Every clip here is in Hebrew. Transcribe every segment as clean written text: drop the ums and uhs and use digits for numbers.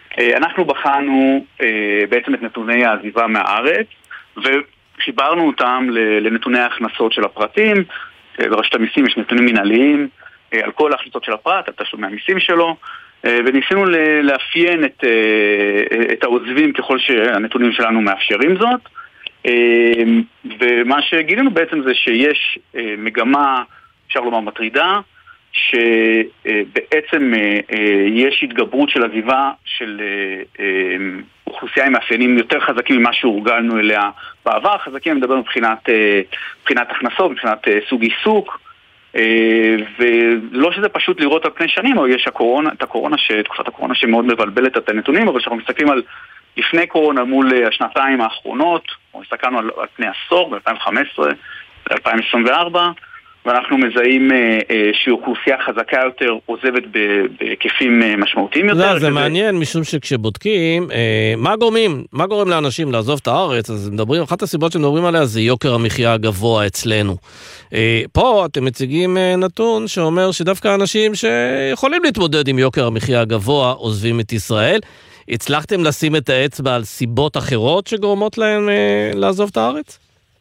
אנחנו בחנו בעצם את נתוני העזיבה מהארץ, וחיברנו אותם לנתוני ההכנסות של הפרטים. ברשות המיסים יש נתונים מנהליים על כל ההכנסות של הפרט, על תשלומי המיסים שלו, וניסינו לאפיין את העוזבים ככל שהנתונים שלנו מאפשרים זאת. ומה שגילינו בעצם זה שיש מגמה, אפשר לומר מטרידה, שבעצם יש התגברות של עזיבה של אוכלוסייה עם מאפיינים יותר חזקים ממה שהורגלנו אליה בעבר. חזקים מדבר מבחינת הכנסות, מבחינת סוג עיסוק, ולא שזה פשוט לראות על פני שנים, או יש תקופת הקורונה שמאוד מבלבלת את הנתונים, אבל כשאנחנו מסתכלים על לפני קורונה מול השנתיים האחרונות, או הסתכלנו על פני עשור, ב-2015, ב-2024, ואנחנו מזהים שאוכלוסייה חזקה יותר עוזבת בהיקפים משמעותיים יותר. זה מעניין, משום שכשבודקים, מה גורם לאנשים לעזוב את הארץ, אז מדברים, אחת הסיבות שמדברים עליה זה יוקר המחיה הגבוה אצלנו. פה אתם מציגים נתון שאומר שדווקא אנשים שיכולים להתמודד עם יוקר המחיה הגבוה עוזבים את ישראל. הצלחתם לשים את האצבע על סיבות אחרות שגורמות להם לעזוב את הארץ?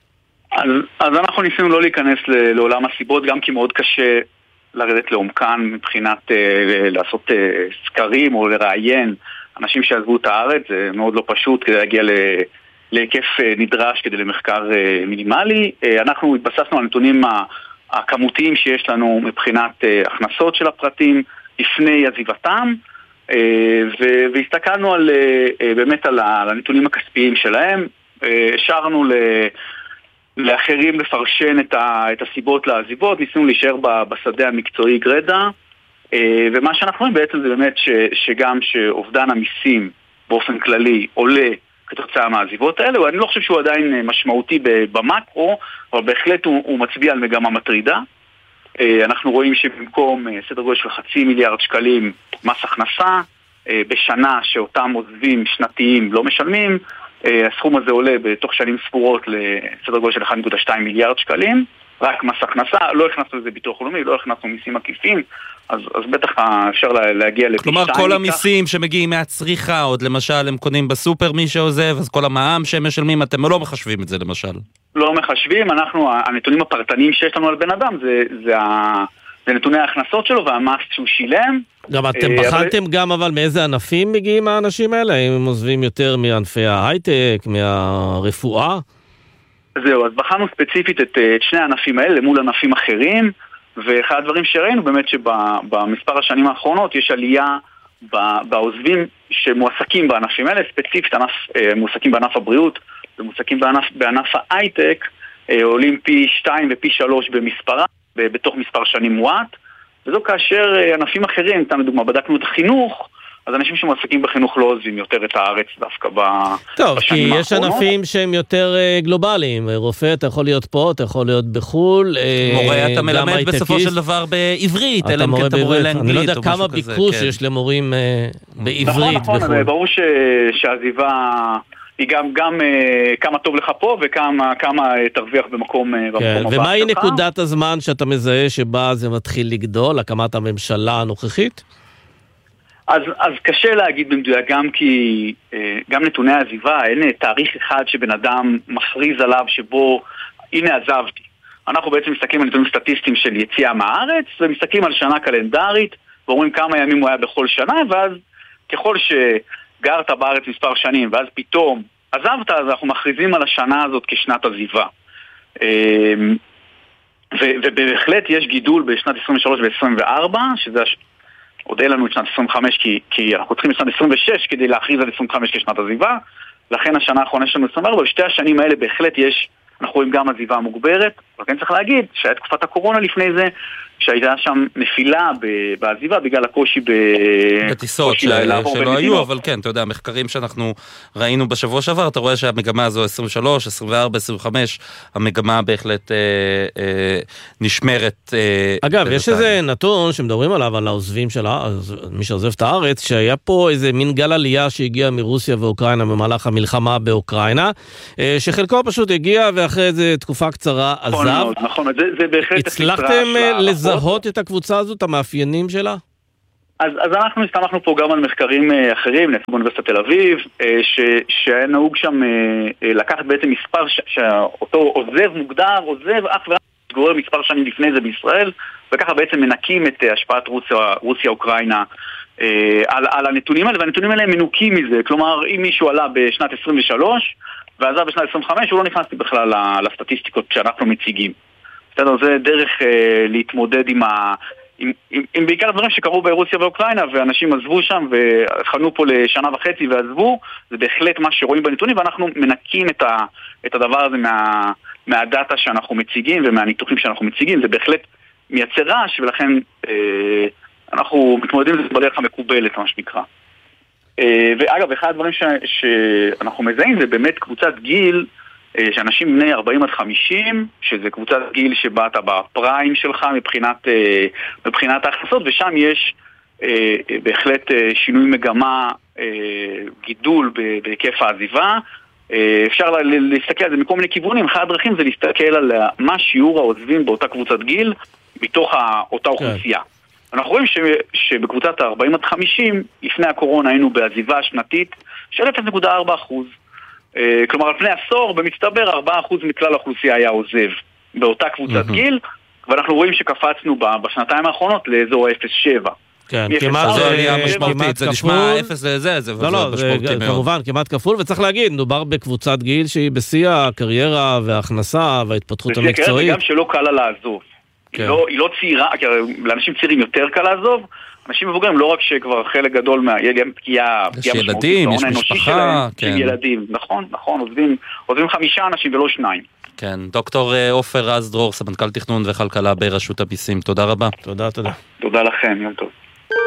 אז אנחנו ניסינו לא להיכנס לעולם הסיבות, גם כי מאוד קשה לרדת לעומקן מבחינת לעשות סקרים או לראיין אנשים שעזבו את הארץ. זה מאוד לא פשוט כדי להגיע להיקף נדרש כדי למחקר מינימלי. אנחנו התבססנו על נתונים הכמותיים שיש לנו מבחינת הכנסות של הפרטים לפני עזיבתם, והסתכלנו באמת על הנתונים הכספיים שלהם. השארנו לאחרים לפרשן את הסיבות לעזיבות, ניסינו להישאר בשדה המקצועי גרדה, ומה שאנחנו רואים בעצם זה באמת שגם שאובדן המיסים באופן כללי עולה כתוצאה מהעזיבות האלה, ואני לא חושב שהוא עדיין משמעותי במקרו, אבל בהחלט הוא מצביע על מגמה מטרידה. אנחנו רואים שבמקום סדר גודל של 0.5 מיליארד שקלים מס הכנסה, בשנה שאותם עוזבים שנתיים לא משלמים, הסכום הזה עולה בתוך שנים ספורות לסדר גודל של 1.2 מיליארד שקלים, רק מס הכנסה, לא הכנסנו לזה ביטוח לאומי, לא הכנסנו מיסים עקיפים, אז בטח אפשר להגיע לפי 2. כלומר, כל המיסים שמגיעים מהצריכה, עוד למשל הם קונים בסופר מי שעוזב, אז כל המע"מ שהם משלמים, אתם לא מחשבים את זה למשל? לא מחשבים, הנתונים הפרטניים שיש לנו על בן אדם, זה נתוני ההכנסות שלו והמס שהוא שילם. גם אתם בחנתם גם אבל מאיזה ענפים מגיעים האנשים האלה? האם הם עוזבים יותר מענפי ההייטק, מהרפואה? זהו, אז בחנו ספציפית את שני הענפים האלה מול ענפים אחרים, ואחד הדברים שראינו באמת שבמספר השנים האחרונות יש עלייה בעוזבים שמועסקים בענפים האלה, ספציפית מועסקים בענף הבריאות ומועסקים בענף ההייטק, עולים פי 2 ופי 3 במספרה, בתוך מספר שנים מועט, וזו כאשר ענפים אחרים, לדוגמה, בדקנו את החינוך, אז אנשים שמועסקים בחינוך לא עוזבים יותר את הארץ דווקא בשנים האחרונות. טוב, כי יש ענפים שהם יותר גלובליים, רופא אתה יכול להיות פה, אתה יכול להיות בחול, מורה אתה מלמד בסופו של דבר בעברית, אלא אם כן אתה מורה לאנגלית. אני לא יודע כמה ביקוש יש למורים בעברית בחול. נכון, ברור שהעזיבה היא גם כמה טוב לך פה וכמה תרוויח במקום הבא. ומהי נקודת הזמן שאתה מזהה שבה זה מתחיל לגדול, הקמת הממשלה הנוכחית? אז קשה להגיד במדויק, גם נתוני העזיבה, אין תאריך אחד שבן אדם מכריז עליו שבו, הנה עזבתי. אנחנו בעצם מסתכלים על נתונים סטטיסטיים של יציאה מהארץ, ומסתכלים על שנה קלנדרית, ואומרים כמה ימים הוא היה בכל שנה, ואז ככל שגרת בארץ מספר שנים, ואז פתאום עזבת, אז אנחנו מכריזים על השנה הזאת כשנת עזיבה. ובהחלט יש גידול בשנת 23 ו-24, שזה עוד אין לנו את שנת 25, כי אנחנו צריכים את שנת 26 כדי להכריז על 25 כשנת עזיבה, לכן השנה האחרונה שלנו 24, ובשתי השנים האלה בהחלט אנחנו רואים גם עזיבה מוגברת, אבל כן צריך להגיד שהיה תקופת הקורונה לפני זה, שהייתה שם נפילה בעזיבה בגלל הקושי בטיסות שלא היו, אבל כן, אתה יודע, המחקרים שאנחנו ראינו בשבוע שעבר, אתה רואה שהמגמה הזו 23, 24, 25, המגמה בהחלט נשמרת. אגב, יש איזה נתון שמדברים עליו, על העוזבים שלה, מי שעוזב את הארץ, שהיה פה איזה מין גל עלייה שהגיע מרוסיה ואוקראינה במהלך המלחמה באוקראינה, שחלקו פשוט הגיע ואחרי איזה תקופה קצרה עזב. נכון, זה בהחלט הצלחתם לזהות את הקבוצה הזאת, המאפיינים שלה? אז אנחנו הסתמכנו פה גם על מחקרים אחרים, נעשו באוניברסיטת תל אביב, שהיה נהוג שם לקחת בעצם מספר שאותו עוזב מוגדר, עוזב אך ורק מתגורר מספר שנים לפני זה בישראל, וככה בעצם מנקים את השפעת רוסיה-אוקראינה על הנתונים האלה, והנתונים האלה הם מנוקים מזה. כלומר, אם מישהו עלה בשנת 23 ועזב בשנת 25, הוא לא נכנסתי בכלל לסטטיסטיקות שאנחנו מציגים. זה דרך להתמודד עם בעיקר דברים שקרו ברוסיה ואוקראינה, ואנשים עזבו שם וחנו פה לשנה וחצי ועזבו. זה בהחלט מה שרואים בנתונים, ואנחנו מנקים את הדבר הזה מהדאטה שאנחנו מציגים ומהניתוחים שאנחנו מציגים. זה בהחלט מייצר רעש, ולכן אנחנו מתמודדים עם זה בדרך המקובלת, מה שנקרא. ואגב, אחד הדברים שאנחנו מזהים זה באמת קבוצת גיל, שאנשים בני 40 עד 50, שזה קבוצת גיל שבה אתה בפריים שלך מבחינת ההכנסות, ושם יש בהחלט שינוי מגמה, גידול בהיקף העזיבה. אפשר להסתכל על זה מכל מיני כיוונים. אחד הדרכים זה להסתכל על מה שיעור העוזבים באותה קבוצת גיל מתוך אותה אוכלוסייה. אנחנו רואים שבקבוצת ה-40 עד 50, לפני הקורונה היינו בעזיבה שנתית של 0.4%. כלומר, על פני עשור, במצטבר, 4% מכלל האוכלוסייה היה עוזב באותה קבוצת גיל, ואנחנו רואים שקפצנו בשנתיים האחרונות לאזור 0.7. כן, כמעט זה עלייה משמעותית, זה נשמע 0 לזה, זה משמעותי מאוד. כמובן, כמעט כפול, וצריך להגיד, מדובר בקבוצת גיל שהיא בשיא הקריירה וההכנסה וההתפתחות המקצועית. וגם שלא קל לה לעזוב. היא לא צעירה, לאנשים צעירים יותר קל לעזוב, אנשים מבוגרים, לא רק שכבר חלק גדול פגיעה משמעותית, יש משפחה, כן. ילדים, נכון, עוזבים 5 אנשים ולא 2. כן, דוקטור עופר רז דרור, סמנכ"ל תכנון וכלכלה ברשות המיסים, תודה רבה. תודה. תודה לכם, יום טוב.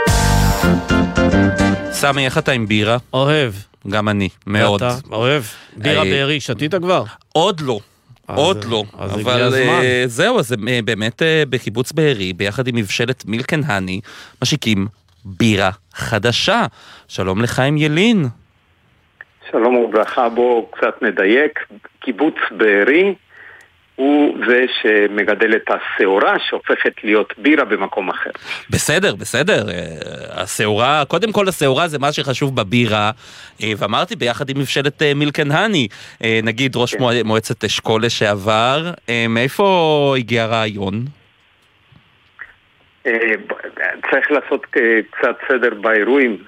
סמי, איך אתה עם בירה? אוהב. גם אני, מאוד. אתה אוהב? בירה בארי, שתית כבר? עוד לא. עוד לא, אבל זהו, אז באמת בקיבוץ בארי, ביחד עם מבשלת מילקן הני, משיקים בירה חדשה. שלום לחיים ילין. שלום וברכה, בוא קצת נדייק. קיבוץ בארי הוא זה שמגדל את השעורה שהופכת להיות בירה במקום אחר. בסדר. השעורה, קודם כל השעורה זה מה שחשוב בבירה, ואמרתי ביחד עם מבשלת מילקן הני, נגיד ראש מועצת אשכול לשעבר, מאיפה הגיע הרעיון? צריך לעשות קצת סדר באירועים.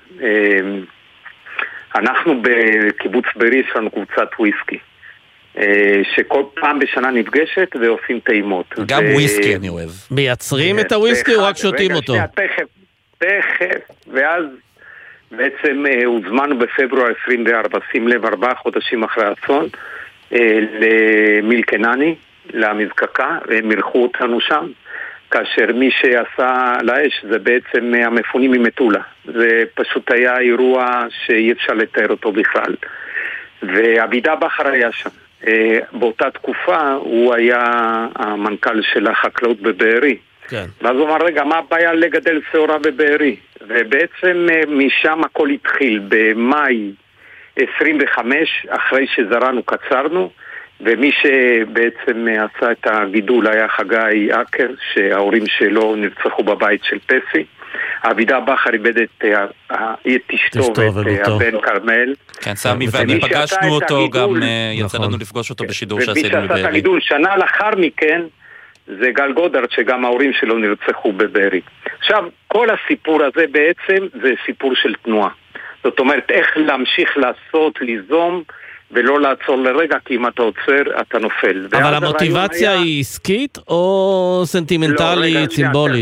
אנחנו בקיבוץ בארי יש לנו קבוצת וויסקי. שכל פעם בשנה נפגשת ועושים טעימות. גם וויסקי אני אוהב. מייצרים את הוויסקי או רק שותים אותו? תכף, ואז בעצם הוזמנו בפברואר 24, שים לב 4 חודשים אחרי האסון, למילקנני, למזקקה, והם מלכו אותנו שם, כאשר מי שעשה לאש זה בעצם המפונים ממטולה. זה פשוט היה אירוע שאי אפשר לתאר אותו בכלל. ועבידה בחר היה שם. באותה תקופה הוא היה המנכ"ל של החקלאות בבארי. כן. ואז הוא אמר, רגע, מה הבעיה לגדל שעורה בבארי? ובעצם משם הכל התחיל במאי 25, אחרי שזרענו קצרנו, ומי שבעצם עשה את הגידול היה חגי אקר, שההורים שלו נרצחו בבית של פסי. עבידה בחר איבד את אשתו ואת הבן קרמל. כן, סמי ואני פגשנו אותו, גם יצא לנו לפגוש אותו בשידור שעשינו בבארי. ומי שעשה את הגידול שנה לאחר מכן, זה גל גודרד, שגם ההורים שלו נרצחו בבארי. עכשיו, כל הסיפור הזה בעצם זה סיפור של תנועה. זאת אומרת, איך להמשיך לעשות, ליזום, ולא לעצור לרגע, כי אם אתה עוצר, אתה נופל. אבל המוטיבציה היא עסקית או סנטימנטלית, סימבולית?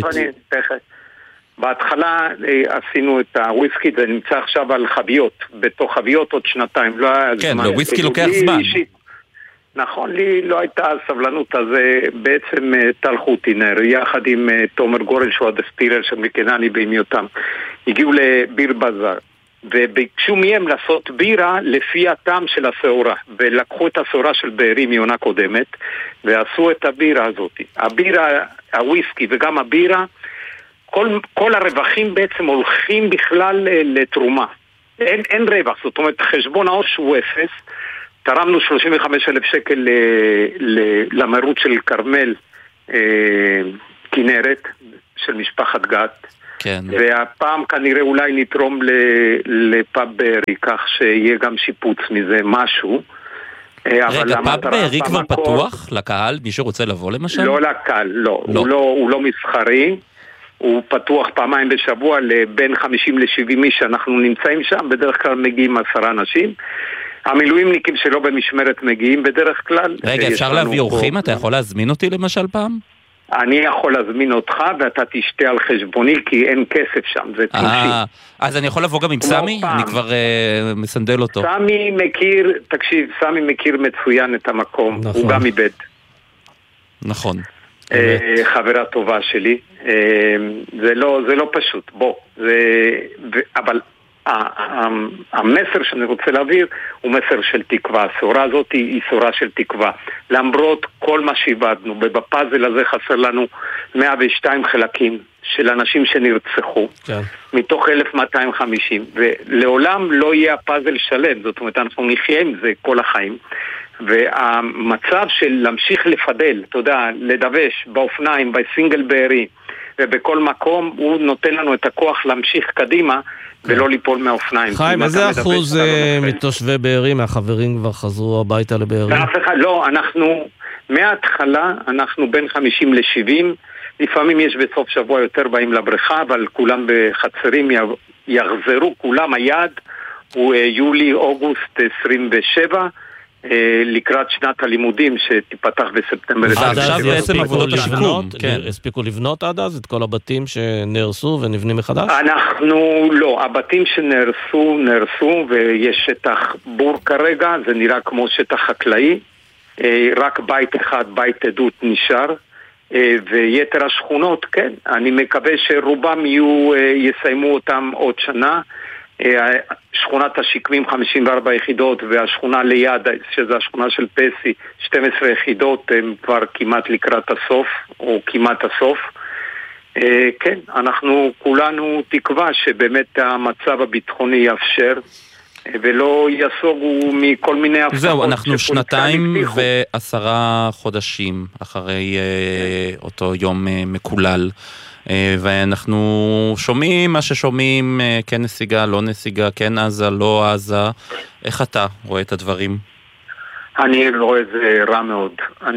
בהתחלה עשינו את הוויסקי, זה נמצא עכשיו על חביות, בתוך חביות עוד 2 לא היה כן, זמן. כן, וויסקי לוקח זמן. נכון, לי לא הייתה הסבלנות הזה, בעצם טל חוטינר, יחד עם תומר גורל, שהוא הדסטילר של מיקנני בהמיותם, הגיעו לביר בזאר, וביקשו מהם לעשות בירה לפי הטעם של השעורה, ולקחו את השעורה של בארי מעונה קודמת, ועשו את הבירה הזאת. הבירה, הוויסקי וגם הבירה, כל הרווחים בעצם הולכים בכלל לתרומה. אין רווח, זאת אומרת, חשבון העו"ש הוא 0. תרמנו 35,000 שקל למרות של קרמל כנרת, של משפחת גת. כן. והפעם כנראה אולי נתרום לפאב בארי, כך שיהיה גם שיפוץ מזה משהו. רגע, פאב בארי כבר פתוח לקהל? מי שרוצה לבוא למשל? לא לקהל, לא. הוא לא מסחרי. הוא פתוח פעמיים בשבוע לבין 50 ל-70 איש שאנחנו נמצאים שם, בדרך כלל מגיעים 10 אנשים. המילואימניקים שלא במשמרת מגיעים בדרך כלל. רגע, אפשר להביא אורחים? אתה יכול להזמין אותי למשל פעם? אני יכול להזמין אותך ואתה תשתה על חשבוני כי אין כסף שם, זה תלושי. אז אני יכול לבוא גם עם סמי? אני כבר מסנדל אותו. סמי מכיר, תקשיב, סמי מכיר מצוין את המקום, הוא גם איבד. נכון. חברה טובה שלי, זה לא פשוט, בוא, אבל המסר שאני רוצה להעביר הוא מסר של תקווה. הסעורה הזאת היא סעורה של תקווה, למרות כל מה שאיבדנו. בפאזל הזה חסר לנו 102 חלקים של אנשים שנרצחו, כן. מתוך 1250, ולעולם לא יהיה הפאזל שלם, זאת אומרת אנחנו נחיה עם זה כל החיים. והמצב של להמשיך לפדל, אתה יודע, לדווש באופניים, בסינגל בארי ובכל מקום, הוא נותן לנו את הכוח להמשיך קדימה ולא ליפול מהאופניים. חיים, איזה אחוז מתושבי בארי, מהחברים כבר חזרו הביתה לבארי? לא, אנחנו מההתחלה, אנחנו בין 50 ל-70, לפעמים יש בסוף שבוע יותר באים לבריכה, אבל כולם בחצרים יחזרו, כולם היעד הוא יולי-אוגוסט 27, לקראת שנת הלימודים שתיפתח בספטמבר. עד אז בעצם עבודות השיקום. הספיקו לבנות עד אז את כל הבתים שנהרסו ונבנים מחדש? אנחנו לא, הבתים שנהרסו ויש שטח בור כרגע, זה נראה כמו שטח חקלאי, רק בית אחד, בית עדות נשאר, ויתר השכונות, כן, אני מקווה שרובם יסיימו אותם עוד שנה. שכונת השקמים 54 יחידות והשכונה ליד, שזו השכונה של פסי, 12 יחידות, הם כבר כמעט לקראת הסוף או כמעט הסוף. כן, אנחנו כולנו תקווה שבאמת המצב הביטחוני יאפשר ולא יסוגו מכל מיני הפחות. זהו, אנחנו 2.10 חודשים אחרי אותו יום מקולל, ואנחנו שומעים מה ששומעים, כן נסיגה, לא נסיגה, כן עזה, לא עזה. איך אתה רואה את הדברים? אני רואה את זה רע מאוד.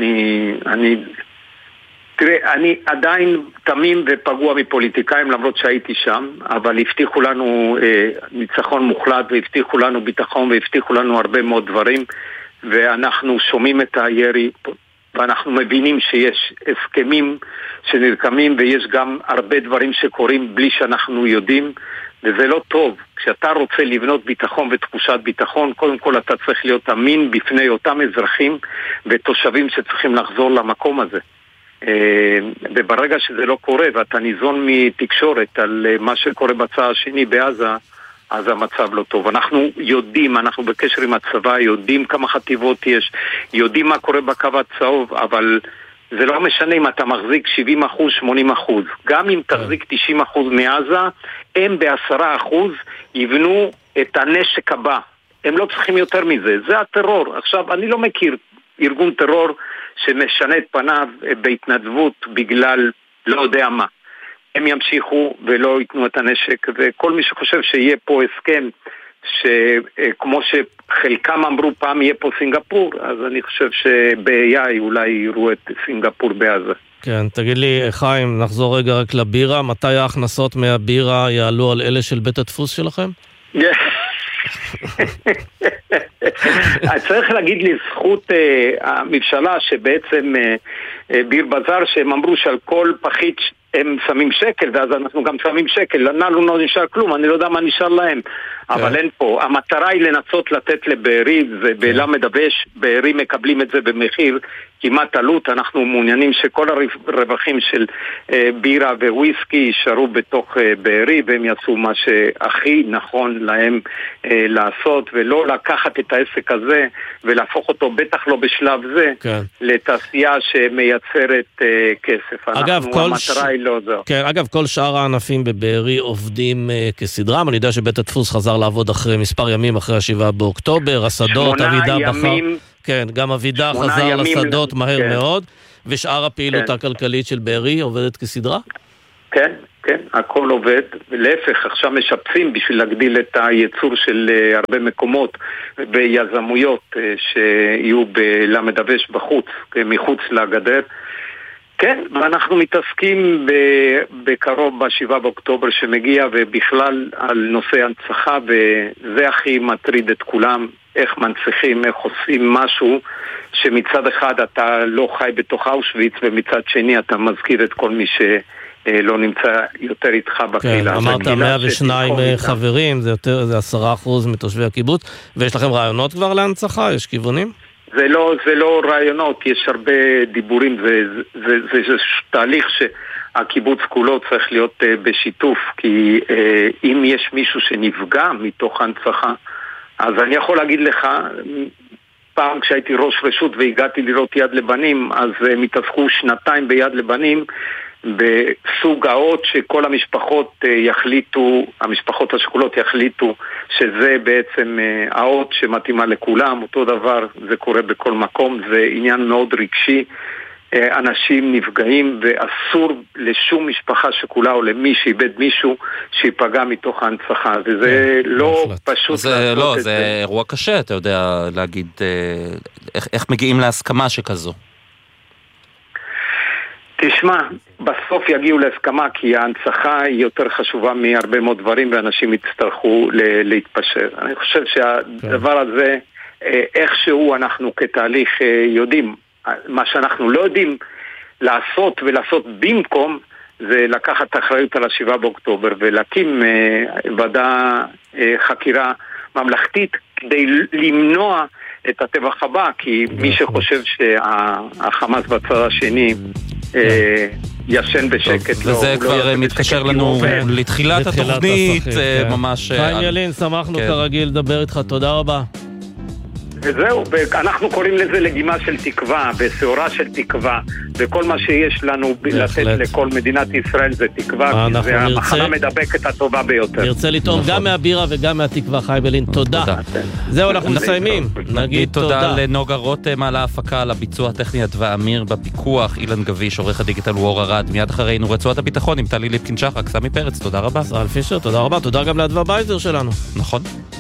תראה, אני עדיין תמים ופגוע מפוליטיקאים למרות שהייתי שם, אבל הבטיחו לנו ניצחון מוחלט והבטיחו לנו ביטחון והבטיחו לנו הרבה מאוד דברים, ואנחנו שומעים את הירי ואנחנו מבינים שיש הסכמים שנרקמים ויש גם הרבה דברים שקורים בלי שאנחנו יודעים, וזה לא טוב. כשאתה רוצה לבנות ביטחון ותחושת ביטחון, קודם כל אתה צריך להיות אמין בפני אותם אזרחים ותושבים שצריכים לחזור למקום הזה. וברגע שזה לא קורה ואתה ניזון מתקשורת על מה שקורה בצד השני בעזה, אז המצב לא טוב. אנחנו יודעים, אנחנו בקשר עם הצבא, יודעים כמה חטיבות יש, יודעים מה קורה בקו הצהוב, אבל זה לא משנה אם אתה מחזיק 70%, 80%. גם אם תחזיק 90% מעזה, הם ב10% יבנו את הנשק הבא. הם לא צריכים יותר מזה. זה הטרור. עכשיו, אני לא מכיר ארגון טרור שמשנה את פניו בהתנדבות בגלל לא יודע מה. הם ימשיכו ולא ייתנו את הנשק, וכל מי שחושב שיהיה פה הסכם שכמו שחלקם אמרו פעם יהיה פה סינגפור, אז אני חושב שב-AI אולי יראו את סינגפור בעזה. כן, תגיד לי חיים, נחזור רגע רק לבירה, מתי ההכנסות מהבירה יעלו על אלה של בית הדפוס שלכם? צריך להגיד לזכות הממשלה שבעצם ביר בזאר שהם אמרו שעל כל פחית הם שמים שקל, ואז אנחנו גם שמים שקל, לנו לא נשאר כלום, אני לא יודע מה נשאר להם, אבל אין פה, המטרה היא לנסות לתת לבארי, ובאלה מדבש, בארי מקבלים את זה במחיר כמעט עלות, אנחנו מעוניינים שכל הרווחים של בירה וויסקי יישארו בתוך בארי, והם יעשו מה שהכי נכון להם לעשות, ולא לקחת את העסק הזה, ולהפוך אותו בטח לא בשלב זה, לתעשייה שמייצרת כסף. אגב, המטרה היא לא זו. כן, אגב, כל שאר הענפים בבארי עובדים כסדרם, אני יודע שבית הדפוס חזר לעבוד אחרי מספר ימים, אחרי 7 באוקטובר, השדות, אבידה בחר, כן, גם אבידה חזר לשדות מהר מאוד, ושאר הפעילות הכלכלית של בארי עובדת כסדרה? כן, כן, הכל עובד, ולהפך, עכשיו משפצים בשביל להגדיל את הייצור של הרבה מקומות ויזמויות שיהיו למדבש בחוץ, מחוץ לגדר. כן, ואנחנו מתעסקים בקרוב ב7 באוקטובר שמגיע, ובכלל על נושא הנצחה, וזה הכי מטריד את כולם, איך מנצחים, איך עושים משהו שמצד אחד אתה לא חי בתוך אושוויץ, ומצד שני אתה מזכיר את כל מי שלא נמצא יותר איתך בקהילה. כן, אמרת 102 חברים, זה 10% מתושבי הקיבוץ, ויש לכם רעיונות כבר להנצחה? יש כיוונים? זה לא רעיונות, יש הרבה דיבורים, זה תהליך שהקיבוץ כולו צריך להיות בשיתוף, כי אם יש מישהו שנפגע מתוך הנצחה, אז אני יכול להגיד לך, פעם כשהייתי ראש רשות והגעתי לראות יד לבנים, אז הם התעסקו 2 ביד לבנים, בסוג האות שכל המשפחות יחליטו, המשפחות השכולות יחליטו שזה בעצם האות שמתאימה לכולם. אותו דבר זה קורה בכל מקום, זה עניין מאוד רגשי, אנשים נפגעים ואסור לשום משפחה שכולה או למי שאיבד מישהו שיפגע מתוך ההנצחה, וזה לא פשוט. זה אירוע קשה, אתה יודע להגיד איך מגיעים להסכמה שכזו. תשמע, בסוף יגיעו להסכמה, כי ההנצחה היא יותר חשובה מהרבה מאוד דברים, ואנשים יצטרכו להתפשר. אני חושב שהדבר הזה, איכשהו אנחנו כתהליך יודעים, מה שאנחנו לא יודעים לעשות ולעשות במקום, זה לקחת אחריות על 7 באוקטובר, ולהקים ועדה חקירה ממלכתית, כדי למנוע את הטבח הבא, כי מי שחושב שהחמאס בצד השני ישן בשקט. וזה כבר מתקשר לנו לתחילת התוכנית, ממש. חיים ילין, שמחנו כרגיל לדבר איתך, תודה רבה. וזהו, אנחנו קוראים לזה לגימה של תקווה, בסעורה של תקווה, וכל מה שיש לנו לתת לכל מדינת ישראל זה תקווה, כי זה המחנה מדבקת הטובה ביותר. נרצה לטעום גם מהבירה וגם מהתקווה, חיים ילין, תודה. זהו, אנחנו מסיימים. נגיד תודה לנוגה רותם על ההפקה, על הביצוע הטכני אדווה אמיר בפיקוח, אילן גביש, עורך הדיגיטל וור ארד, מיד אחרינו רצועת הביטחון עם טלי ליפקין שחק, סמי פרץ, תודה רבה. ישראל פישר, תודה רבה, תודה גם לאדווה בייזר שלנו. נכון.